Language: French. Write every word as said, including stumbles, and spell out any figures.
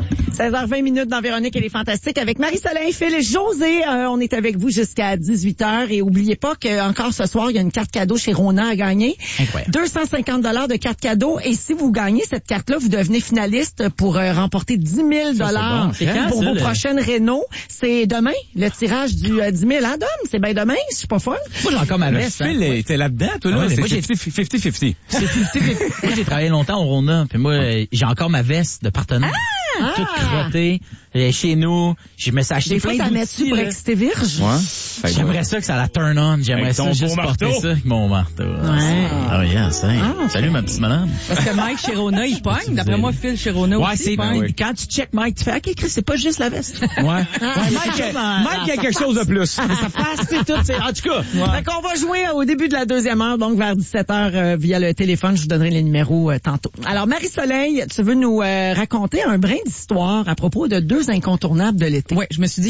seize heures vingt minutes dans Véronique et les Fantastiques avec Marie-Soleil, Phil et José. Euh, on est avec vous jusqu'à dix-huit heures et oubliez pas qu'encore ce soir, il y a une carte cadeau chez Rona à gagner. Incroyable. deux cent cinquante dollars de carte cadeau et si vous gagnez cette carte-là, vous devenez finaliste pour euh, remporter dix mille dollars c'est bon. pour C'est vos ça, prochaines Renault. C'est demain, le tirage du euh, dix mille. Hein, Dom? C'est bien demain, je suis pas folle. Moi, j'ai encore ma veste. Phil, hein. t'es là-dedans, toi, là? Ah ouais, c'est moi, j'ai- cinquante cinquante. C'est fifty fifty. Moi, j'ai travaillé longtemps au Rona, puis moi, euh, j'ai encore ma veste de partenaire. Toute crottée. Elle est chez nous. Je me suis acheté Des fois, plein ça met d'outils. pour là. exciter virge. Ouais. Fait que, J'aimerais ça que ça la turn on. J'aimerais Avec ça ton juste beau porter marteau. ça avec mon marteau. Ouais. Oh yes, hein. Ah, Salut ma petite madame. Parce que Mike Chirona, il pogne. D'après moi, Phil Chirona Ouais, aussi c'est pogne. oui. quand tu check Mike, tu fais OK, Chris, c'est pas juste la veste. Ouais. Ouais, Mike, c'est ça. Mike, il y a quelque chose de plus. Ça passe, c'est tout. c'est- En tout cas, Fait qu'on va jouer au début de la deuxième heure, donc vers dix-sept heures euh, via le téléphone. Je vous donnerai les numéros euh, tantôt. Alors, Marie-Soleil, tu veux nous euh, raconter un brin d'histoire à propos de deux incontournables de l'été? Ouais, je me suis dit